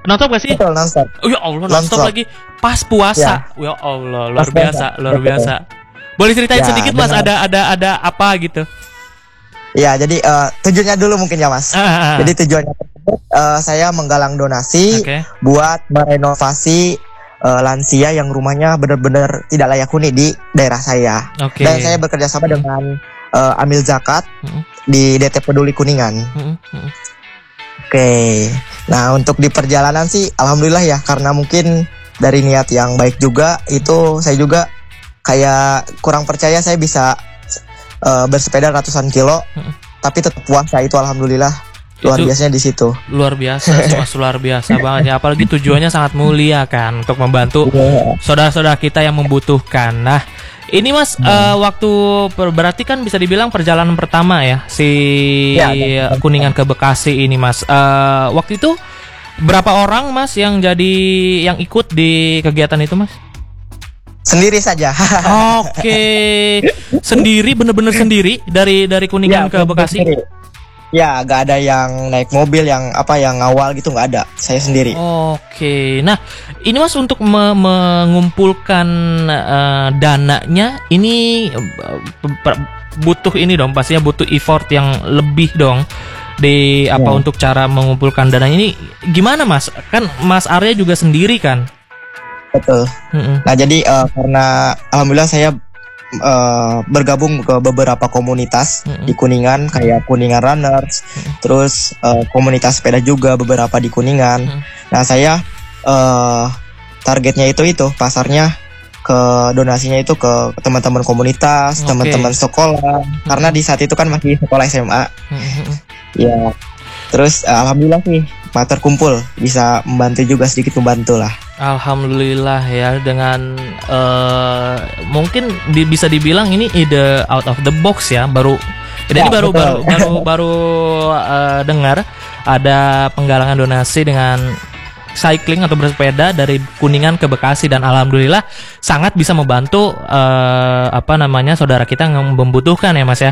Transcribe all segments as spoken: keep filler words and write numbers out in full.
Nonstop gak sih? Betul, nonstop. Oh ya Allah, nonstop Nonstop. lagi pas puasa. Ya, ya Allah, luar Pas biasa, puasa. luar Betul. biasa. Boleh ceritain Ya, sedikit Mas, dengan- ada ada ada apa gitu? Ya, jadi uh, tujuannya dulu mungkin ya Mas. Ah, ah, ah. Jadi tujuannya tersebut uh, saya menggalang donasi Oke. buat merenovasi uh, lansia yang rumahnya benar-benar tidak layak huni di daerah saya. Oke. Dan saya bekerja sama dengan uh, Amil Zakat Mm-mm. di D T Peduli Kuningan. Mm-mm, mm-mm. Oke. Nah, untuk di perjalanan sih alhamdulillah ya, karena mungkin dari niat yang baik juga itu saya juga kayak kurang percaya saya bisa uh, bersepeda ratusan kilo, Mm-mm. tapi tetap puasa itu alhamdulillah luar Itu- biasanya di situ. Luar biasa sih Mas, luar biasa banget ya. Apalagi tujuannya sangat mulia kan, untuk membantu saudara-saudara kita yang membutuhkan. Nah, ini Mas, eh, waktu per- berarti kan bisa dibilang perjalanan pertama ya si Ya, ya. Kuningan ke Bekasi ini Mas. Eh, waktu itu berapa orang Mas yang jadi yang ikut di kegiatan itu Mas? Sendiri saja. Oke, sendiri, bener-bener sendiri dari dari Kuningan ke Bekasi. Sendiri. Ya, gak ada yang naik mobil yang apa yang ngawal gitu, nggak ada. Saya sendiri. Oke, nah ini Mas untuk me- mengumpulkan eh, dananya ini eh, per- butuh ini dong, pastinya butuh effort yang lebih dong di apa Ya. untuk cara mengumpulkan dananya ini gimana Mas? Kan Mas Arya juga sendiri kan? Betul. Mm-mm. Nah, jadi eh, karena alhamdulillah saya eh, bergabung ke beberapa komunitas Mm-mm. di Kuningan, kayak Kuningan Runners, terus eh, komunitas sepeda juga beberapa di Kuningan. Mm. Nah, saya eh, targetnya itu itu pasarnya ke donasinya itu ke teman-teman komunitas, Oke. teman-teman sekolah. Karena di saat itu kan masih sekolah S M A. Mm-mm. Ya. Terus eh, alhamdulillah sih Pak terkumpul, bisa membantu juga, sedikit membantu lah. Alhamdulillah ya, dengan eh, mungkin di- bisa dibilang ini ide out of the box ya, baru ini Ya, baru, betul. baru baru baru eh, dengar ada penggalangan donasi dengan cycling atau bersepeda dari Kuningan ke Bekasi, dan alhamdulillah sangat bisa membantu eh, apa namanya saudara kita yang membutuhkan ya Mas ya.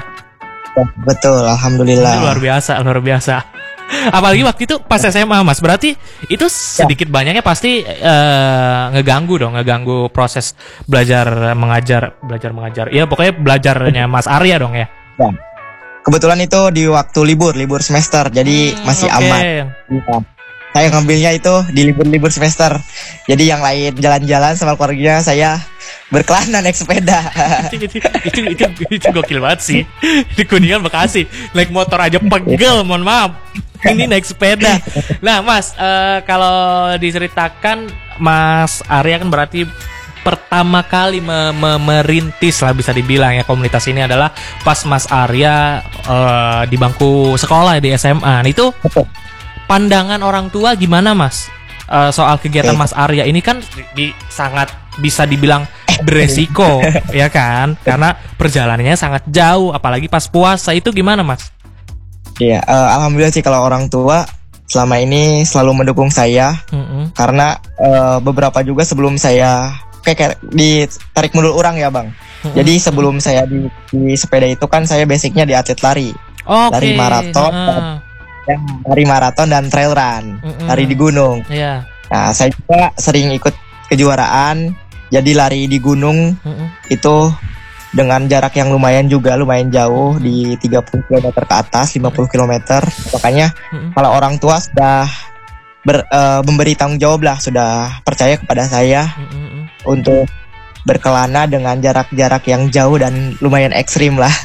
Betul, Ini alhamdulillah. luar biasa, luar biasa. Apalagi waktu itu pas S M A Mas, berarti itu sedikit banyaknya pasti eh, ngeganggu dong, ngeganggu proses belajar mengajar, belajar mengajar. Ya pokoknya belajarnya Mas Arya dong ya. Ya. Kebetulan itu di waktu libur, libur semester, jadi Hmm, masih oke. aman. Ya. Saya ngambilnya itu di libur-libur semester. Jadi yang lain jalan-jalan sama keluarganya, saya berkelana naik sepeda. itu, itu, itu, itu, itu gokil banget sih. Di Kuningan Bekasi naik motor aja pegel, mohon maaf. Ini naik sepeda. Nah Mas, eh, kalau diceritakan Mas Arya kan berarti pertama kali me- me- merintis lah bisa dibilang ya komunitas ini adalah pas Mas Arya eh, di bangku sekolah di S M A. Nah, itu Betul. pandangan orang tua gimana Mas Eh, soal kegiatan Oke. Mas Arya ini kan di, di- sangat bisa dibilang beresiko ya kan, karena perjalanannya sangat jauh apalagi pas puasa, itu gimana Mas? Iya, eh, alhamdulillah sih kalau orang tua selama ini selalu mendukung saya, Mm-mm. karena eh, beberapa juga sebelum saya kayak, kayak ditarik mundur orang ya Bang. Mm-mm. Jadi sebelum saya di, di sepeda itu kan saya basicnya di atlet lari, Oke. lari maraton, Heeh. ya, lari maraton dan trail run, Mm-mm. lari di gunung. Iya. Nah, saya juga sering ikut kejuaraan, jadi lari di gunung Mm-mm. itu dengan jarak yang lumayan juga, lumayan jauh, di tiga puluh kilometer ke atas, lima puluh kilometer. Makanya Mm-mm. kalau orang tua sudah ber, eh, memberi tanggung jawab lah, sudah percaya kepada saya Mm-mm. untuk berkelana dengan jarak-jarak yang jauh dan lumayan ekstrim lah.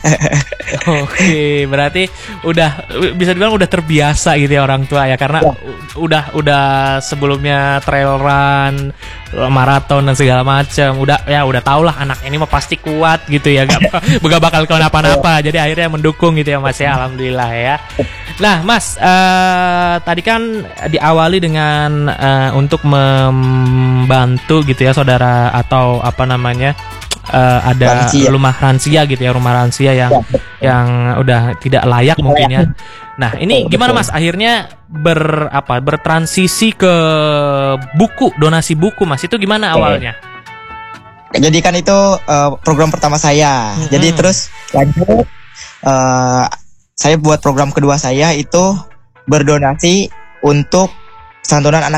Oke, berarti udah bisa dibilang udah terbiasa gitu ya orang tua ya, karena Ya. u- udah udah sebelumnya trail run, maraton dan segala macam. Udah ya udah tau lah anak ini mah pasti kuat gitu ya, gak, gak bakal kenapa-napa. Jadi akhirnya mendukung gitu ya Mas ya, alhamdulillah ya. Nah Mas, eh, tadi kan diawali dengan eh, untuk membantu gitu ya saudara atau apa namanya eh, ada Lansia. rumah lansia gitu ya, rumah lansia yang Ya, yang udah tidak layak mungkin ya. Nah, ini Betul, gimana betul. Mas akhirnya ber apa bertransisi ke buku, donasi buku Mas. Itu gimana Oke. awalnya? Jadi kan itu eh, program pertama saya. Mm-mm. Jadi terus lanjut, eh, saya buat program kedua saya itu berdonasi untuk santunan anak